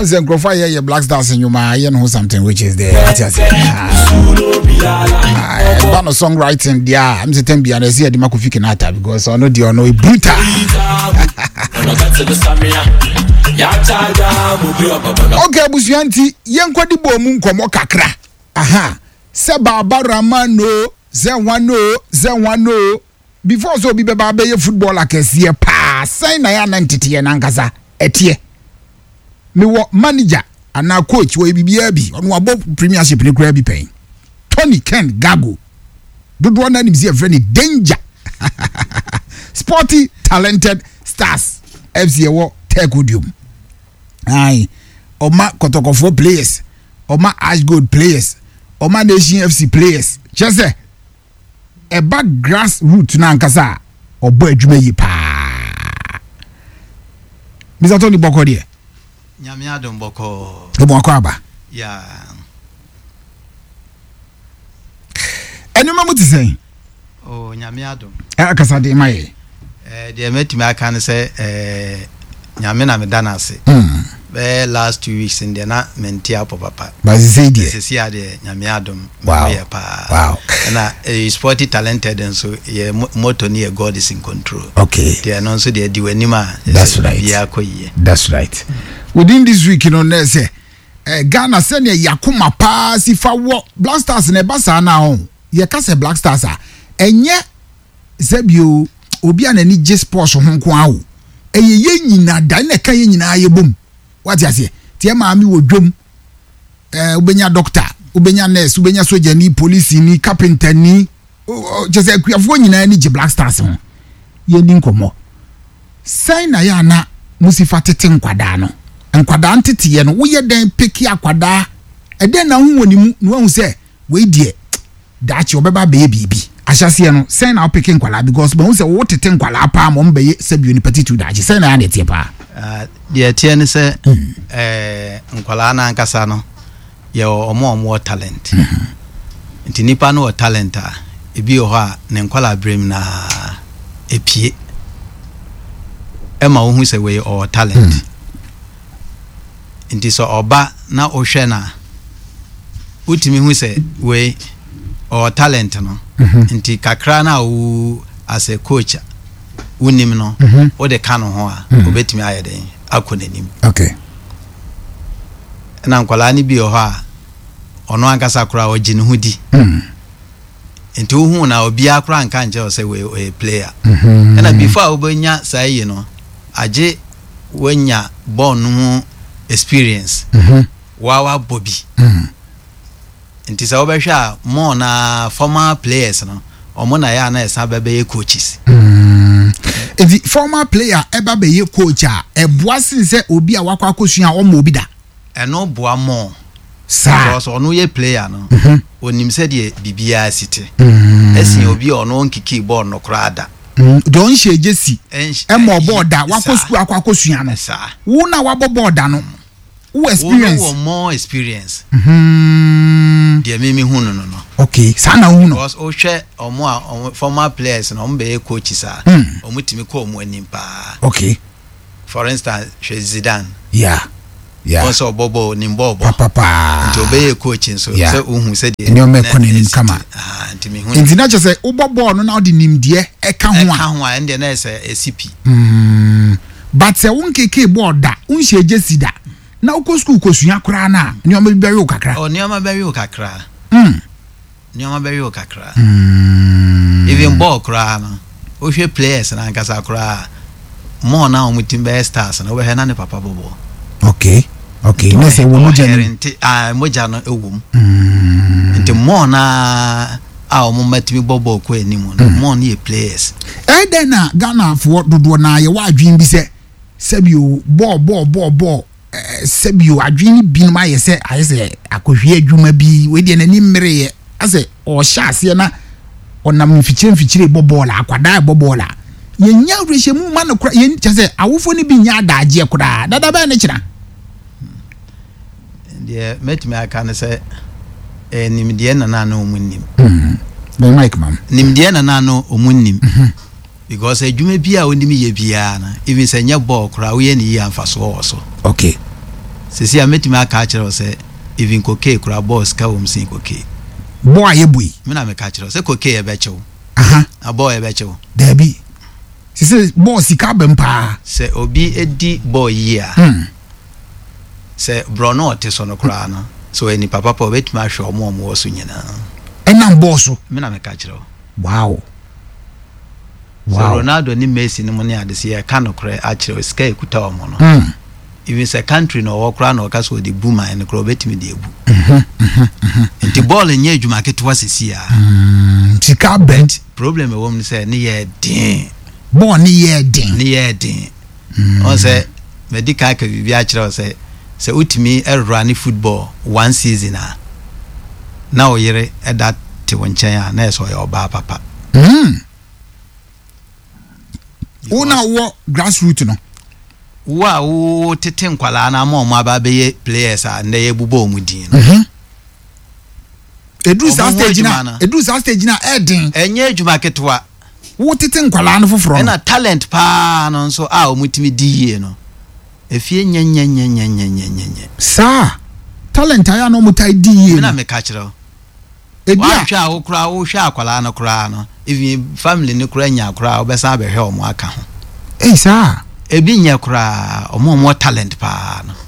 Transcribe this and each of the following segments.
The Grofire ye Black Stars in you know something which is there. One of songwriting there. I'm saying be honest here the Makufi Kenata because I know the ono brutal. Okay, busuanti yenkwadi bomu nkomo kakra. Aha. Se Barbara no, Zenwano. Before so be baba ye football akese pa. Sai na ya nantete na nkasa etie. Me wo manager ana coach we bibia bi ono abo premiership ni kura bi pen. Tony Ken Gago. Dodo na nim see friend danger. Sporty talented stars. FC wo Tekodium. Aye. Oma Kotokofo players. Oma Ash Gold players. Oma Nation FC players. Just say a back grass root na nkasa obo adwuma yi pa. Mr. Tony Boko there. Nyame adom boko. Boko aba. Yeah. Enu mamu ti say? Oh, nyame adom. Akasa de mai. De metimi aka ne say nyame na me dana ase. Last 2 weeks in there na mentia papa. But say there. Sisi ade nyame adom. Wow. Wow. Na sporty talented and so ye moto ni God is in control. Okay. They are so they do anima. That's right. That's right. Within this week, you know, let's say Ghana send a Yakuma pass if I walk Black Stars in a basa now. Ye kase Black Stars are enye Zebio Obian any J Sports on Kwao. Ye nyina da na ka ye nyina ye bom. What you say? Tie maami wo dwom. Ubenya doctor, ubenya nurse, ubenya soldier ni police ni carpenter ni just say kuafo nyina ni J Black Stars ho. Ye ni nkomo. Sai na ya na musifa tete nkwada no. Nkwada ntete ye no wo ye den peki akwada. Eden na hu woni mu no hu se we die dachi obeba be bibi. Ahyase no sai na peki nkwala because bo hu se wo tete nkwala pa mo mbe ye sabio ni petitu dachi sai na ya netie pa. The tiene se nkwala na nkasa no ye omo talent. Nti nipa no talent a ebi ho a ne nkwala brem na epie. Ema wo hu se we o talent. Nti so oba na ohwe na utimi hu se we o talent no. Nti kakra na wo as a coach unim no o de ka no ho a obetimi ayeden akonanim. Okay. Na nkwala ni bi ho a ono ankasa kura o gine hu di. Nti wo hu na obi akura nka nje o se we player. Na before obenya sai no age wenya bonu experience. Wawa Bobby. Nti sa obehwa more na former players no omo na ya na esa bebe coaches. If the former player eba be ye coach a eboase se obi a wakwa akosua omo obi da. Eno boa mo. Sa. Because ono ye player no. Onim se de bibia site. Esin obi ono nkiki ball no krada. Don she jesi. Emo boarda wakwa school akosua no. Sa. Wo na wabo boarda no. Who experience? Who more experience? Dear Mimi Huno no. Okay, Sana Huno. Was Oshe or more former players and Ombe coaches are Omutimi Nimpa. Okay. For instance, she's Zidane. Yeah. Also Bobo Nimbobo. Papa. To obey coaching so who said you make come. And the nature say Obobo no now the nim dear Ekanwa and then as a CP. But se won't board that unshe jesi da. Na uko school kosua kra na nyoma beri okakra. Oh nyoma beri okakra. Nyoma beri okakra. Even ball kra no. O hwe players na nkasa kra. More na omutim be stars na we he na ne papa bobo. Okay. No say wo moja moja no ewum. Nti more na omo matimi bobo ko animu no. More na players. Den na Ghana for dodo na ye wa adwin bi se sabio ball Sebio adwini binu ma yese ayese akohwe adwuma bi we de nani mmere ase o hyase na onam mfichire bobola akwada bobola yenya rehye mu ma no kra yen kyase awofo ni bi nya adaje kra dada ba na kira de metime aka ne se nimdie na na omunnim be mic mam nimdie na na omunnim because adwuma bi a onimi ye bia na even say nya ball kra we ye ni amfa so. Okay. sisi a metimi aka akire say even koke kura boss ka wom sin koke boy yebui me na me ka akire say koke e be chew a boy e be chew debi sisi boss ka bempa say obi edi boy here say brono oteso no kura no so eni papa obetimi ahwe omo wo so nyina enam boss me na me ka akire wow so Ronaldo ni Messi ni mo ne ade se e ka no kura akire sika ekuta omo no even say country no okra no ka so the boomer and kro betimi de ebu nti ball nye adwuma ketwa sesi a sika bent problem e wom ni say ne ye din ball ne ye din on say medical ka bibia akire say utimi run football one season a na oyere e that te wonchen a na so ye oba papa una wo grassroots no wo tete nkwala na ma aba be players a na ye bubo omudin edu sa stage na edin enye adwuma ketwa wo tete nkwala no foforo na talent pa no nso a omutimi di ye no efie nyenyenyenyenyenyenyenye sa talent aya no mutai di ye na me ka kire edu a hwa wo kura wo hwa akwala no kura no even family ne kura nya kura obesa be hwe omo aka ho sa ebi nya kura omo talent pa no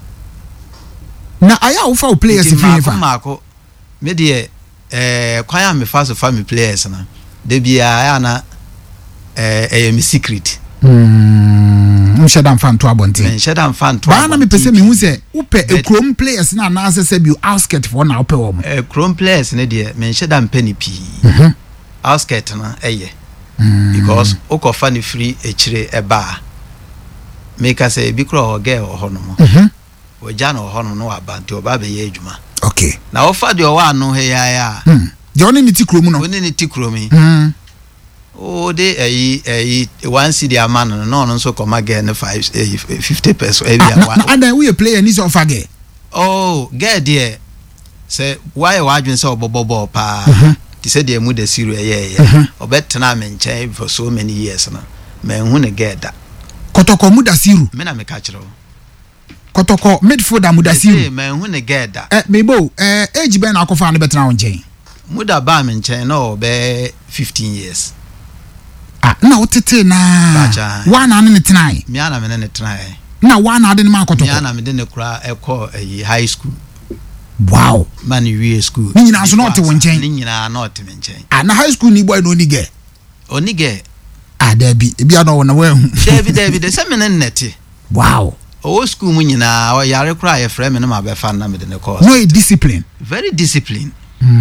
na aya wo fa players fi fa mako me de kwaya me fa so family players na de bia aya na me secret mshedam fan to abonte mshedam fan to ba na me pese me hu se upe ekrom players na na asese bi outskirt for na upe wo mo ekrom players ne de mshedam penny pi outskirt na because okofa ni free echire eba make us say bi kro oge ohono mo oja na ohono no abante oba be ye adwuma okay na ofa de owa no he ya je oni ni tikrom no oni ni tikrom o de one city amano no so come again 50 pesos and we player ni so fage get there say why wadwen say obobobo pa ti say de mu de siru obetena me nchen for so many years na me hu ne get da kotoko mudasiru me na me ka kire kotoko midfielder mudasiru me hu ne get da mebo age ben akofa no betena nchen muda ba me nchen no be 15 years na otete na wana ne tenai mi ana me ne tenai na wana ade ne makotoko mi ana me de ne kura eko high school wow man we school ni nyina so not wonchen ni nyina not me nchen na high school ni boy no ni ge dabi bia no na wa hu dabi de se me ne nete wow o school mu nyina o yare kura ye frame me na ma be fa na me de ne course no discipline very discipline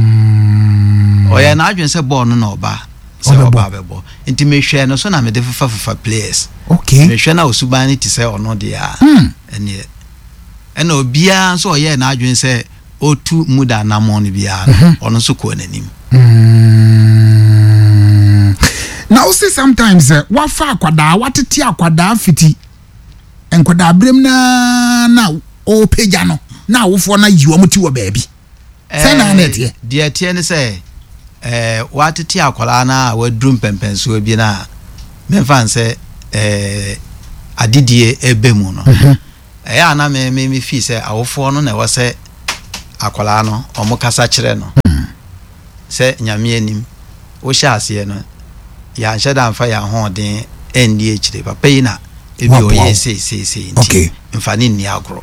o ya na adwen se ball no na oba se oba be ball enti me hwe no so na me de fafa players okay me hwe na osubani ti se ono de a ene ena obia so ye na adwen se otu muda na mo no bia ono so ko nanim now say sometimes wa fa akwada watete akwada fiti enkwada brem na o peja no na wofo na yiwo muti wo baabi say na net de tie ne say watete akwala na wadrum pempenso bi na me fan say adidie ebemu no ya na me fi say awofo no na wo say akwala no omo kasa kire no say nyame anim wo sha ase no ya nsheda mfa ya ho den endi echire papa yi na ebi o ye sei okay mfani ni agro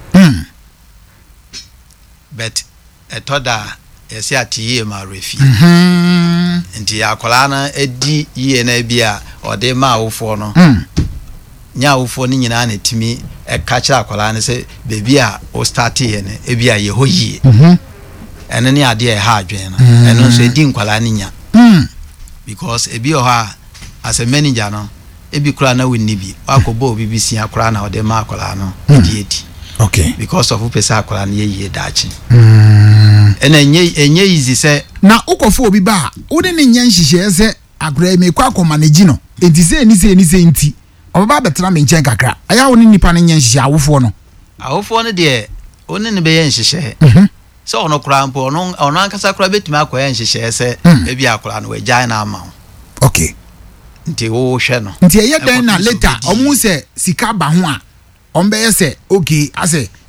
but etoda yesi atiye ma refi nti akola na edi ye na bia ode ma awofo no nya awofo ni nyina na timi ka kira akola na se bebi a o start ye ne ebi a ye hoyie ene ni ade e ha adwen na eno so edi nkwala ni nya because ebi o ha as a manager no ebi kura na winni bi akobo obi bi sia kura na ode ma akola no edi okay because of pesa akola na ye dachi ena enye easy say na ukofo obi ba ode ne nya nhihye se akura me kwa manage no enti se ni se nti obaba betena me nchen kakra aya wo ne nipa ne nya nhihye awofo no de one ne be ye nhihye so ono kura mpo ono ankasa kura betuma akoya nhihye se ebi akola no wagya na ama okay nti wo hwe no nti eye den na later omu se sika ba ho a ombe ye se okay ase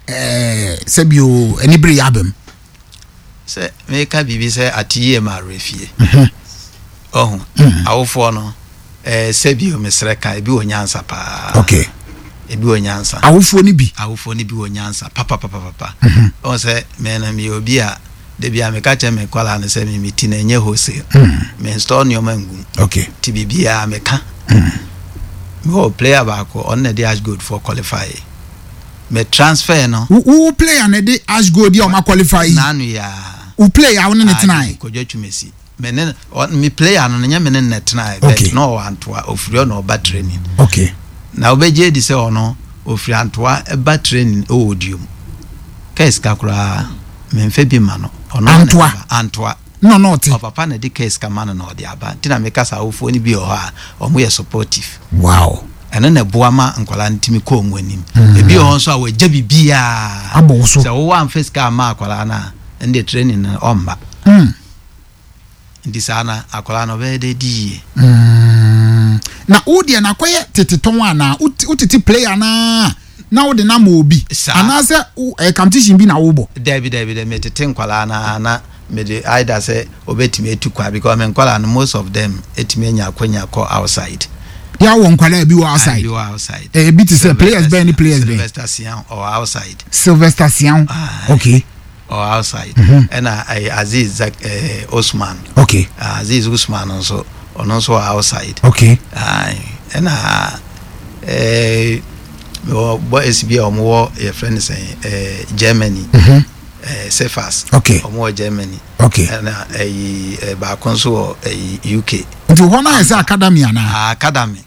sebio anibri abem se meka bibi se atiye ma refie oh awofo no sebio mesreka ebi onyansa pa okay ebi onyansa awofo ni bi onyansa papa o se mena mi obi a de bia meka che me kwala na se mi ti na enye hose me install ni o mangu okay ti bibia meka go player back on the Ash Gold for qualify me transfer no who player na the Ash Gold o ma qualify nanu ya who player won na tonight Kojo Chumesi me me player no nya me na tonight okay. but no antoa ofrio no ba training okay na obeje di se ono ofri antoa ba training o odium case kakura me mfe bi ma no ono antoa no ti papa na di case kama no odi aba tina me kasa ofo ni bi o ha o mo ye supportive wow ene na boama nkwala ntimi ko mu anim ebi o nso a waja bibia aboso se wo wan face ka ma akwala na ende training na omba ndi sana akwala no be de die na odi na koye teteton ana utiti player na wo de na ma obi anase competition bi na wo bo David me tete nkwala na me de either say obetimi etukwa because me nkwala no most of them etimi anya akwanya ko outside ya wo nkwala bi wo outside bi to say players be any players be Sylvester Sian or outside okay or outside and Aziz Osman okay Aziz Usman also outside okay and boys be more your friend saying Germany Cephas okay more Germany okay and back also UK into one is academy na academy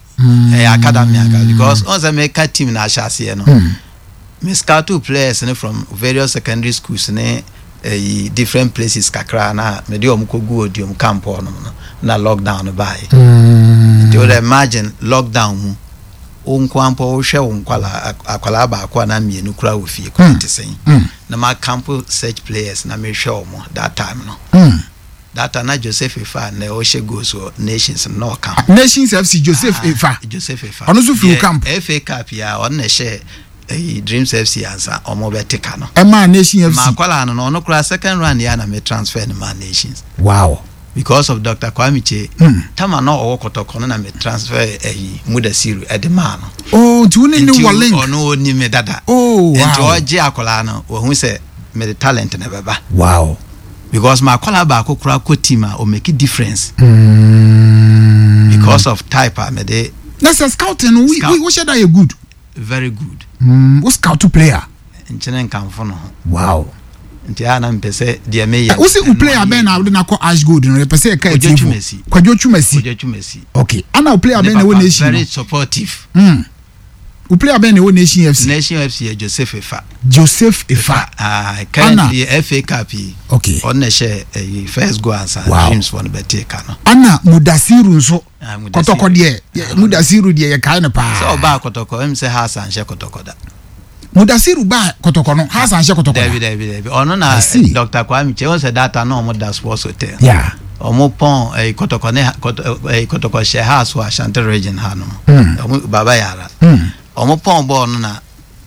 because on the make team na shase no me scout two players from various secondary schools different places kakra na me de omkogu odium camp na lockdown by you would imagine lockdown mu onkwampo wo hwe wonkwala akwala ba akwa na mienu kura wo fie ko tesen na ma camp search players na me hwe omo that time no that na Joseph Efa na o she go so Nations no camp Nations FC Joseph Efa ono so fu camp FA Cup ya on na she Dreams FC answer omo betika no e ma Nations FC ma kwala no no kura second round ya na me transfer no ma Nations wow because of Dr. Kwamiche tama no owo kotoko na me transfer Mudasiru edema no oh tu ni link ono ni me dada oh wow enti oje akola no wo hu se me the talent na beba wow because my akola ba akokura ko team o make a difference because of type me de na scouting we should are good very good we scout to player nchene nkamfo no wow nti ana mpese de meya we see player ben na we na call Ash Gold no pese ka tifu Kojo Chumesi okay ana player ben na we nation very supportive we player ben na we Nation FC Joseph Efa currently FA Cup okay on na share first go answer Dreams for the beteka no ana Mudasiru nso kotoko de Mudasiru de ye kai na pa so ba kotoko em se Hassan she kotoko da Mudasiru ba kotoko no Hassan she kotoko David ono na Dr. Kwamiche on se data no mo da sports hotel yeah omo pon kotoko ne kotoko she house wa Ashanti region ha no omo baba yara omo pon bo no na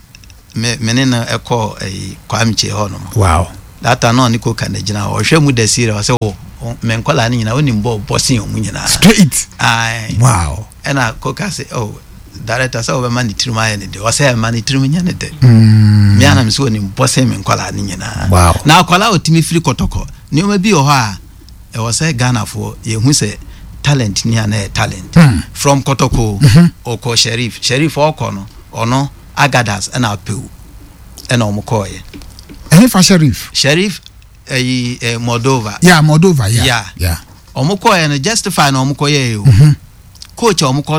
me na eko Kwamiche ho no wow data no ni ko kan gina o hwe Mudasiru o se wo me nkola ni nyina oni mbo bossing omu nyina straight wow ena ko ka se oh director say obema ni tiruma ya ne de o say ma ni tiruma nya ne de me ana me so ni bossing me nkola ni nyina wow na akola otimi free kotoko ni o ma bi o ha e o say Ghana for ye hu se talent ni ana talent from kotoko oko Sheriff oko no ono Agadas ena pew ena omukoye fa Sheriff Moldova yeah omukoye no justify no omukoye yo coach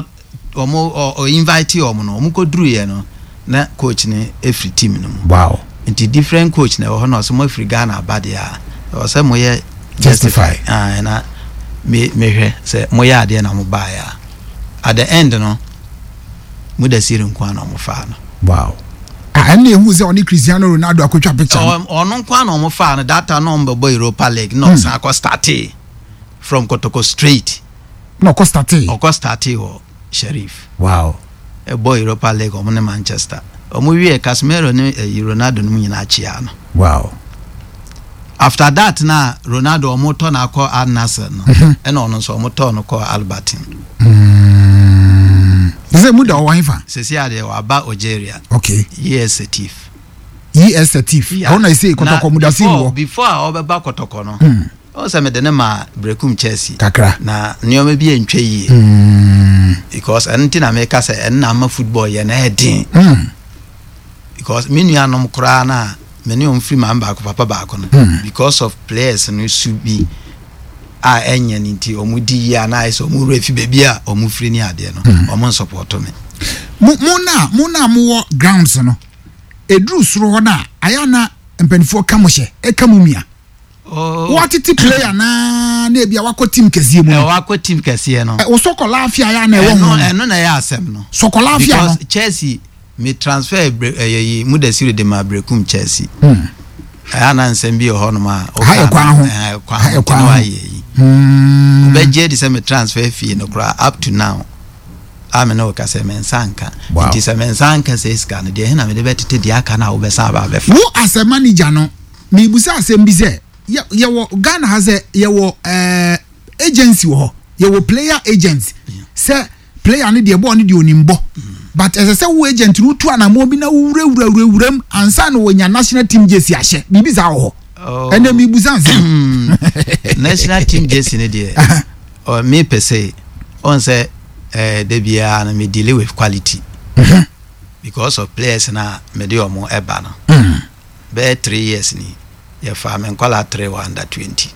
omo invite omo no omuko dru ye no na coach ni every team no wow nti different coach na ho no so mo free Ghana bad ya o say mo ye justify na me hwe say mo ye ade na mo ba ya at the end no Mudasiru nkwa na mo fa no wow and who say only Cristiano Ronaldo akotwa picture ono nkwa na mo fa no data no mbo Europa League no sa ko start from Kotoko straight no ko start o Sheriff wow boy Europa League o Manchester Omuwie Casemiro ne Ronaldo no nyina chia no. Wow. After that na Ronaldo omoto na akọ Al Nassr no. E na ono so omoto no kọ Albertine. Is it muda wa hifa? Sesi ade wa ba Algeria. Okay. Yes Satif. Yes Satif. How na say kotoko muda sinwo. Before obeba kotoko no. O se me de ma Brekum Chelsea. Kakra. Na nioma bi entwe yie. Because anything na make say en na football ye na hedin. Because me nuanom kra na many on free man back papa back no. Because of players no should be enya nti omudi ya na iso omu refi baby a omu free ni ade no omu support me muna mo grounds no edru suro ho na aya na mpanifo kamohye ekamumia what ti player na bia wako team kese mu wako team kese no wo sokola afia ya na ewo ho eno na ya asem no sokola afia no Chelsea me transfer Mudasiri de ma Brekum Chelsea ana nsem bi ho no ma ha kwa ho Beje di se me transfer fee no kra up to now. Amena o ka se mensanka. It is a mensanka se scan de na me de betete di aka na wo be sa ba be. Wo as a manager no, me busa asem bi se ye wo Ghana has a ye wo agency wo. Ye wo player agents. Se player ne de bo ne de onimbo. But as I say wo agent no tu anamo bi na wuram ansa no wonya national team jersey ahye. Bibi za wo. And then me busanse national team jersey ne dey or me per se on say de bia na me deal with quality because of players na me dey omo eba no be 3 years ni ye fa me nkwala 3 under 20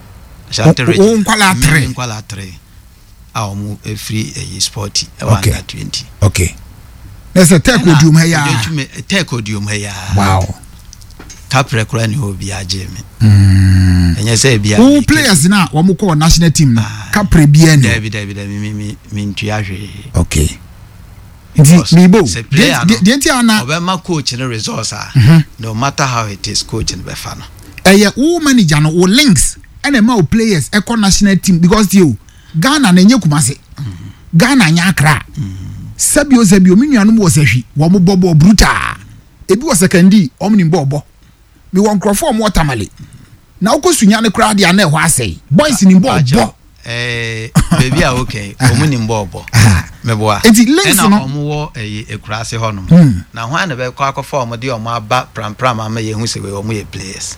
nkwala 3 a omo free sport under 20 okay let's take odium here take odium here wow Capre kura ni obi ajeme enye say bia who players na wo mo ko national team na Capre bia ni David mi ntuahwe okay Bibo the antiana obema coach no resource no matter how it is coach no be fa no who manager no wo links and ma wo players e ko national team because you Ghana na nye Kumase Ghana nya Accra sabio minuanu wo sehwi wo mo bobo brutal ebi wo secondary omni bobo me won crofo mo tamale na okosunya ne kra dia na ho asei boys ni bobo baby a okay omni bobo meboa na omo wo ekurase ho no na ho ana be kwa akofo omo de omo aba pram ama ye hu se we omo ye players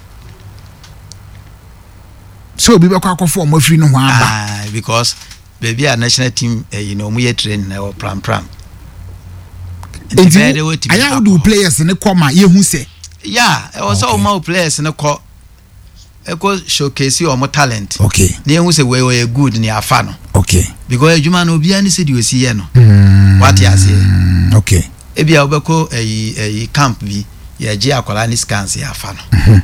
so bi be kwa akofo omo free no ho aba because baby a national team omo ye train na pram aya do players ne koma ye hu se yeah e was all my players ne ko e ko showcase your talent okay ne hu se we good ni afa no okay because ejuma no bia ni se di osi ye no what you say okay e bia obeko camp bi ye je akwala ni scans ya afa no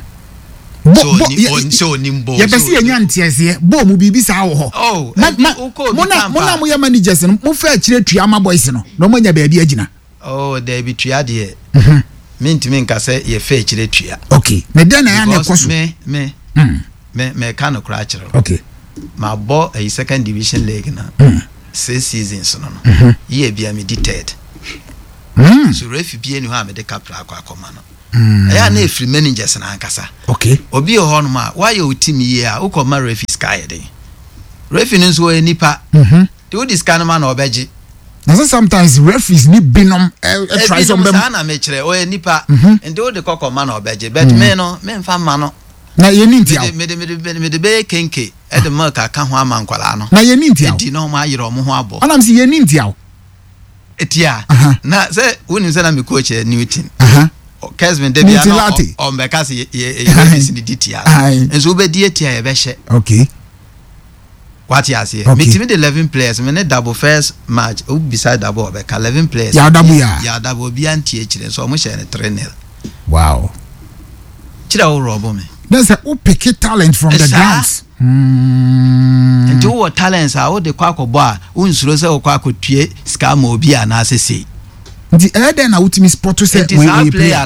so nimbo ye besi enya ntiese bo mu bibi sa wo ho mona mo ye managers no mo fa akire tua ma boys no no mo nya ba bia agina there be tua de mintimi nka se ye fa akire tua okay me den na ya na ekoso me kan okra akire okay ma bo a second division league na 6 seasons no ye bia me third so refi bia ni ho a me de capra akoma no ya na free managers na ankasa okay obi ho no ma why your team ye a ukoma refi sky dey refi no so enipa they would scan man obeji na sometimes referees ni binom try some them na me kire o enipa and they would kokoma na obeji but me no me mfa ma no na ye ni ntia me de be kenke e de mark aka ho amankwala no na ye ni ntia di no ma yire omo ho abo onam si ye ni ntia etia na say woni say na me coach Newton Kesman de bia no on be ka se ye ni ditia enso be di etia ye be hye okay what you say me team the 11 players me ne double first match o beside double be ka 11 players ya double bi anti e kire so mo share ne 3-0 wow kira o robo me there's a pick talent from the grounds and do what talents are the kwakobbo a unsuro se kwakotue scam obi ana asese the elder na ultimate sport to say we player no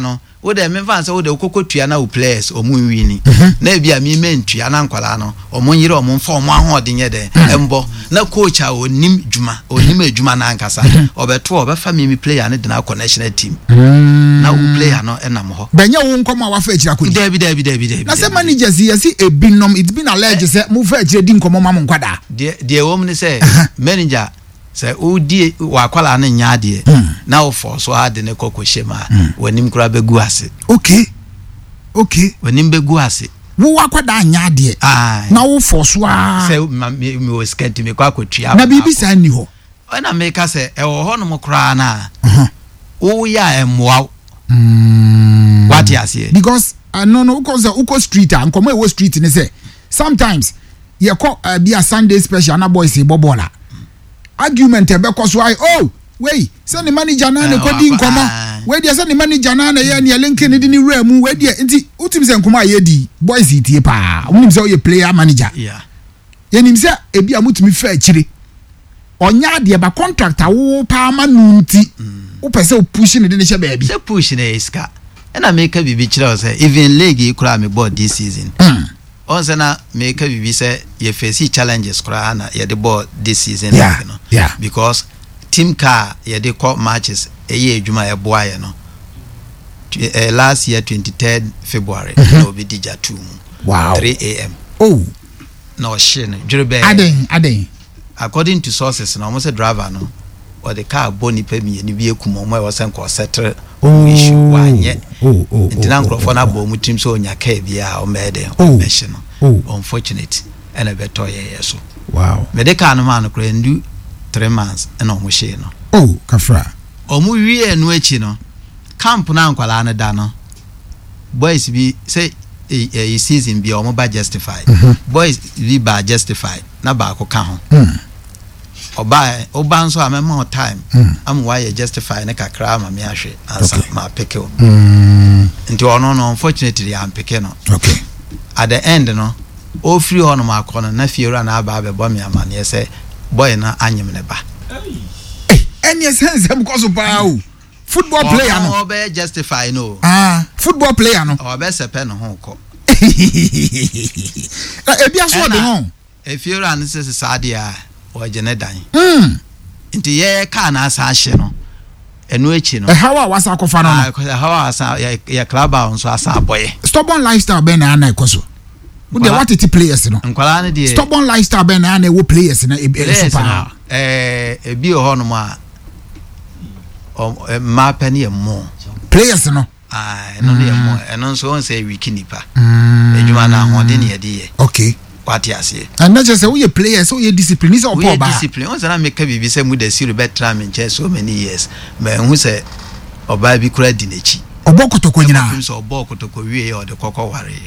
wo de me fan say wo de kokotua na wo players omu wini na bia me mentua na nkwala no omu nyire omu mfa omu ahode nye de embo na coach a onim adwuma na ankasa obeto obefa me player ne de na national team na wo player no enam ho benya wo nkoma wa fa akira ko David na say managers yesi ebinom it's been alleged say mu fa akira di nkomo ma nkwada de wo me say manager say odi wakwala na nya de na wo for so ade ne kokoshema wanim kura begu ase okay wanim begu ase wo wakwada nya de na wo for so say me was skenti me kwa kotua na bibi sa ni ho na me ka say e wo ho no mo kura na wo ya emwa what you say because no because uko street ankomo e wo street ni say sometimes ye call be a Sunday special na boys e bobola argument ebe koso ai wey say the manager na ne kodi nkomo we dey say the manager na ye ne link ne di ni room we dey nti utim say nkomo aye di boys itie pa unim say ye player manager ye nim say ebi amutumi fa akire onya de ba contractor wo pa ma nu nti wo pese push ne de ne hye ba bi say push ne iska na make bibi kire say even league kura me board this season on say na make bibi say ye face challenges kura na ye the board this season because team car ye dey call matches eye adwuma ye boa ye no last year 23rd February no be dija 2 3 am no shin jurebe aden according to sources na almost a driver no or the car boni pe mi ni bi ekum mo e sen ko settle issue wanye ntina nkrofo na bo mu team so onya ka bia o mede mention unfortunate and a better so medical no man kra ndu 3 months and o mo she no kafra o mu wie no echi no camp na nkwala na da no boys bi say a season bi o mo ba justify boys bi ba justify na ba ko ka ho oba nso amema time am why justify na kakra ma me ahwe ansa ma pick o nti ono no unfortunately am pick no at the end no o free on ma kono na fiera na aba be me amane say boy na anyem ne ba any sense am ko so pa o football player no o be justify no football player no o be sepe no ho ko ebi aso de ho fiera na se sadia o jene dan nti ye ka na asa hye no enu echi no hawa wasa kofa no hawa asa ya club on so asa boy stubborn lifestyle be na na ikoso wo de what it players no nkwala ne de stubborn lifestyle be na na wo players na e so pa ebi ho no ma ma pani e mo players no no ne mo eno so on say wiki nipa edwuma na ho de ne ye de what you say and not just say we players so you discipline is all about discipline once na make bibi say mu de siri betra me nche so many years me hu say oba bi kura di nechi obokotoko nyina so obokotoko wie o de kokko ware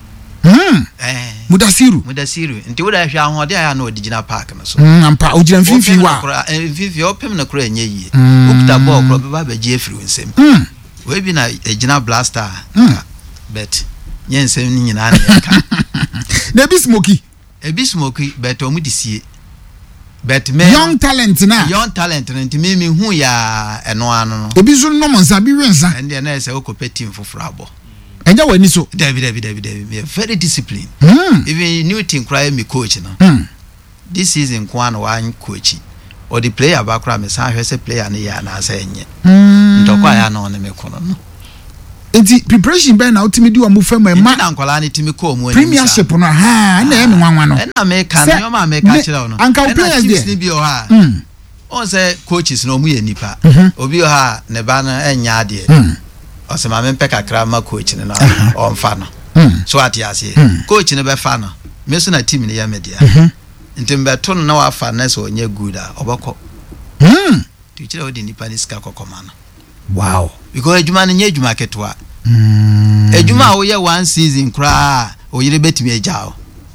mudasiru nti wo da hwa ho de aya na odigina park no so ampa ogira mfifi wa mfifi opem na kura enye yie okuta ball kura baba bagie efiri nsem we bi na egina blaster bet nyensem ni nyina na yaka na ebi smoky but omu disie but me young talent nti me hu ya eno ano no ebi so no monsa bi wensa and then na say okope team for abo enja wani so David very disciplined even new team cry me coach no this season kwa no wan coach or the player ba kra me san hwese player ne ya na say enye ntokwa ya no ne me kono no enti preparation be na ultimate wa mu fam ma na nkwala ne timi ko mu premiership no na e me nwanwa no na me kan yo ma me ka kire no anka players there bi o ha on say coaches no mu ye nipa obi o ha ne ba na enya ade o se ma me peka kra ma coach ne na on fa no so ati ase coach ne be fa no me so na team ne ya media enti mbe to no na wa fa na so onye good a obako ti kire odi nipa ni ska kokoma no wow because ejuma ne nye ejuma ketwa ejuma wo ye one season kra o yire betimi ejao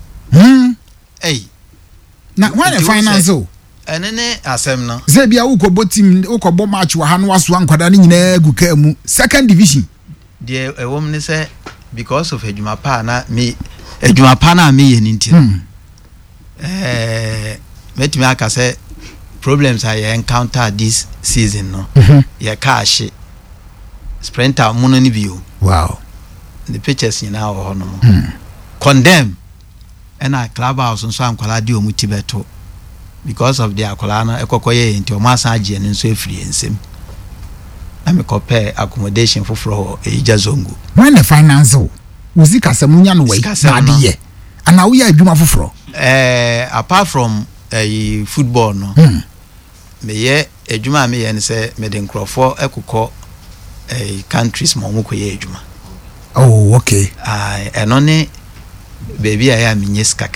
na when the finance o enene asem no ze bia wo kobo team wo kobo match wa ha no aso ankwada ne nyina guka mu second division de ewom ne say because of ejuma pa na me ye ninti metimi aka say problems I encounter this season no ye cash sprinter muno ni bio Wow. The pictures in our honor. Condemn. And I clubhouse and so I'm called you mutibeto because of the Akolana, Ekokoye, into Masaji and so free and sim. I'm a compare accommodation for Ejazongo. When the finance, was it Casamunian way? Nadia. And now we are Juma for apart from a football, no. Me a Juma me and say, Medin Crawford, Eko a country's Momuko Juma. Oh, okay. And only baby, I am in Yeska.